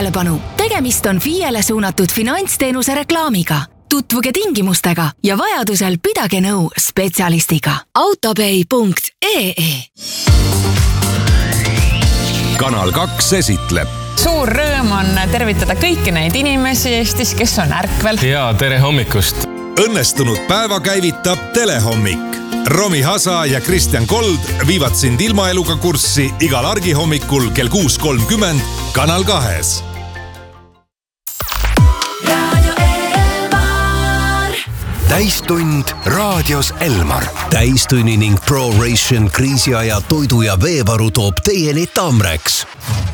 Tähelepanu! Tegemist on FIE-le suunatud finantsteenuse reklaamiga. Tutvuge tingimustega ja vajadusel pidage nõu spetsialistiga. Autopay.ee Kanal 2 esitleb. Suur rõõm on tervitada kõiki neid inimesi Eestis, kes on ärkvel. Ja tere hommikust! Õnnestunud päeva käivitab Telehommik. Romi Hasa ja Kristjan Kold viivad sind ilmaeluga kurssi igal argihommikul kell 6.30 Kanal 2. Täistund raadios Elmar. Täistunni ning ProRation kriisiaja toidu ja veevaru toob teieni Tamreks.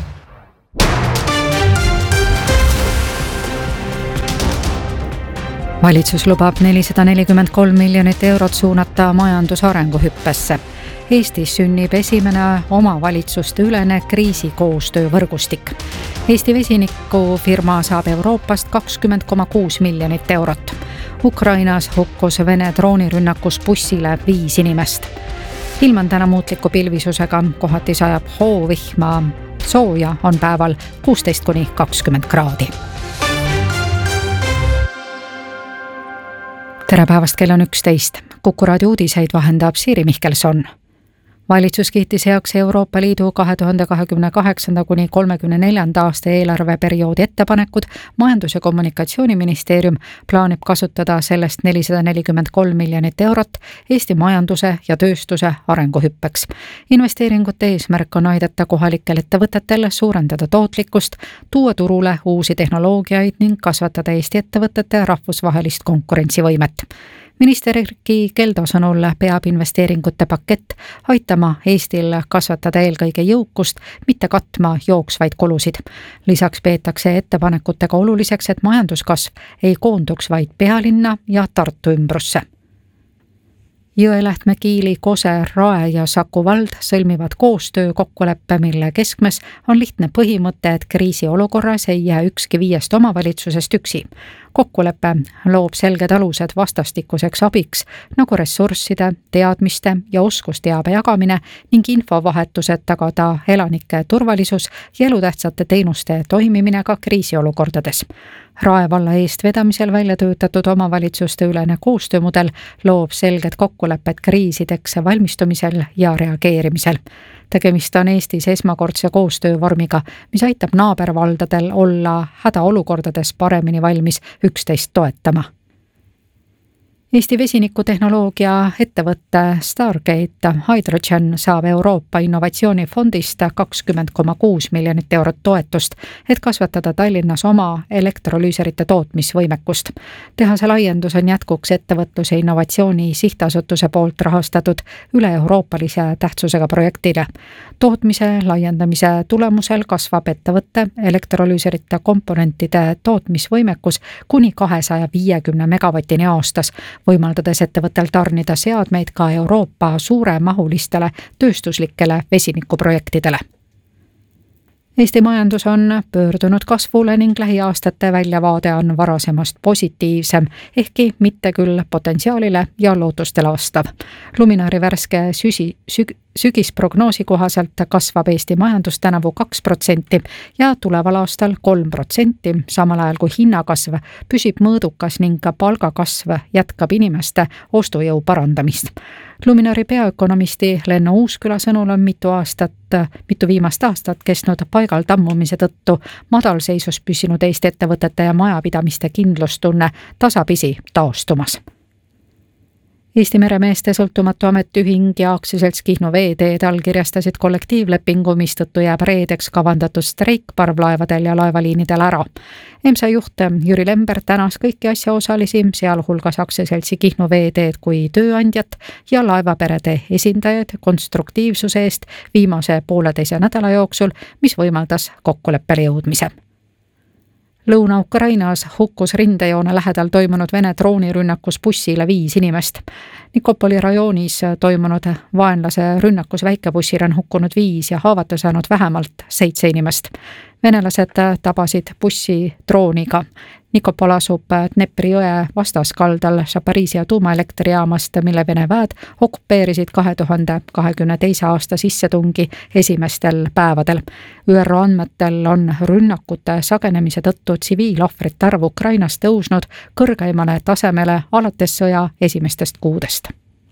Valitsus lubab 443 miljonit eurot suunata majandusarenguhüppesse. Eestis sünnib esimene omavalitsuste ülene kriisikoostöövõrgustik. Eesti vesinikufirma saab Euroopast 20,6 miljonit eurot. Ukrainas hukkus Vene droonirünnakus bussile 5 inimest. Ilm on täna muutliku pilvisusega, kohati sajab hoovihma, sooja on päeval 16-20 kraadi. Tere päevast, kell on 11. Kuku raadio uudiseid vahendab Siiri Mihkelson. Valitsus kiitis heaks Euroopa Liidu 2028-34 aasta eelarveperioodi ettepanekud. Majandus- ja kommunikatsiooniministeerium plaanib kasutada sellest 443 miljonit eurot Eesti majanduse ja tööstuse arenguhüppeks. Investeeringute eesmärk on aidata kohalikel ettevõtetel suurendada tootlikkust, tuua turule uusi tehnoloogiaid ning kasvatada Eesti ettevõtete rahvusvahelist konkurentsivõimet. Minister Erki Keldo sõnul peab investeeringute pakett aitama Eestil kasvatada eelkõige jõukust, mitte katma jooksvaid kulusid. Lisaks peetakse ettepanekutega oluliseks, et majanduskasv ei koonduks vaid pealinna ja Tartu ümbrusse. Jõelähtme, Kiili, Kose, Rae ja Saku vald sõlmivad koostöö kokkuleppe, mille keskmes on lihtne põhimõte, et kriisiolukorras ei jää ükski 5 omavalitsusest üksi. Kokkulepe loob selged alused vastastikuseks abiks, nagu ressursside, teadmiste ja oskusteabe jagamine ning infovahetused tagada elanike turvalisus ja elutähtsate teenuste toimimine ka kriisiolukordades. Rae valla eestvedamisel välja töötatud omavalitsuste ülene koostöömudel loob selged kokkulepped kriisideks valmistumisel ja reageerimisel. Tegemist on Eestis esmakordse koostöövormiga, mis aitab naabervaldadel olla hädaolukordades paremini valmis üksteist toetama. Eesti vesinikutehnoloogia ettevõtte Stargate Hydrogen saab Euroopa innovatsioonifondist 20,6 miljonit eurot toetust, et kasvatada Tallinnas oma elektrolüüserite tootmisvõimekust. Tehase laiendus on jätkuks ettevõtluse innovatsiooni sihtasutuse poolt rahastatud üle-euroopalise tähtsusega projektile. Tootmise laiendamise tulemusel kasvab ettevõtte elektrolüüserite komponentide tootmisvõimekus kuni 250 megavatini aastas, võimaldades ettevõttel tarnida seadmeid ka Euroopa suuremahulistele tööstuslikele vesinikuprojektidele. Eesti majandus on pöördunud kasvule ning lähiaastate väljavaade on varasemast positiivsem, ehkki mitte küll potentsiaalile ja lootustele vastav. Luminari värske sügisprognoosi kohaselt kasvab Eesti majandus tänavu 2% ja tuleval aastal 3%, samal ajal kui hinnakasv püsib mõõdukas ning palgakasv jätkab inimeste ostujõu parandamist. Luminari peaökonomisti Lenno Uusküla sõnul on mitu viimast aastat kestnud paigal tammumise tõttu madalseisus püsinud Eesti ettevõtete ja majapidamiste kindlustunne tasapisi taastumas. Eesti meremeeste sõltumatu ametiühing ja aktsiaselts Kihnu Veeteed allkirjastasid kollektiivlepingu, mistõttu jääb reedeks kavandatud streik parvlaevadel ja laevaliinidel ära. EMSA juht Jüri Lember tänas kõiki asjaosalisi, sealhulgas aktsiaseltsi Kihnu Veeteed kui tööandjat ja laevaperede esindajaid konstruktiivsuse eest viimase 1,5 nädala jooksul, mis võimaldas kokkuleppele jõudmise. Lõuna-Ukrainas hukkus rindejoone lähedal toimunud Vene droonirünnakus bussile 5 inimest. Nikopoli rajoonis toimunud vaenlase rünnakus väikebussile on hukkunud 5 ja haavata saanud vähemalt 7 inimest. Venelased tabasid bussi drooniga. Nikopol asub Dnepri jõe vastaskaldal Zaporizhzhia tuumaelektrijaamast, mille Vene väed okupeerisid 2022. aasta sissetungi esimestel päevadel. ÜRO andmetel on rünnakute sagenemise tõttu tsiviilohvrite arv Ukrainas tõusnud kõrgeimale tasemele alates sõja esimestest kuudest.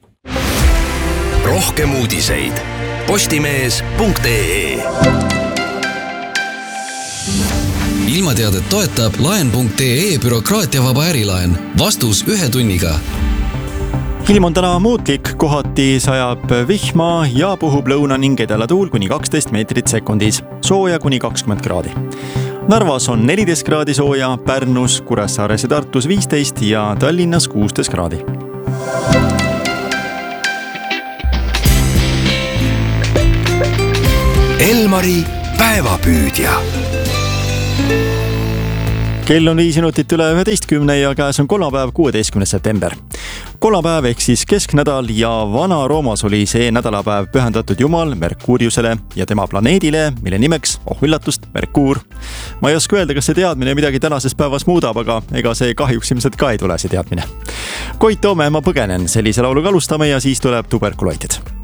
Rohkem uudiseid postimees.ee. Ilmateadet toetab laen.ee bürokraatiavaba ärilaen. Vastus 1 tunniga. Ilm on täna muutlik, kohati sajab vihma ja puhub lõuna ning edalatuul kuni 12 meetrit sekundis. Sooja kuni 20 kraadi. Narvas on 14 kraadi sooja, Pärnus, Kuressaares ja Tartus 15 ja Tallinnas 16 kraadi. Elmari päevapüüdja. Kell on 5 minutit üle 11 ja käes on kolmapäev, 16. september. Kolmapäev ehk siis kesknädal ja Vana-Roomas oli see nädalapäev pühendatud Jumal Merkuriusele ja tema planeedile, mille nimeks, üllatust, Merkuur. Ma ei oska öelda, kas see teadmine midagi tänases päevas muudab, aga ega see kahjuks ilmselt ka ei tule see teadmine. Koit Toome, ma põgenen, sellise lauluga alustame ja siis tuleb tuberkuloitid.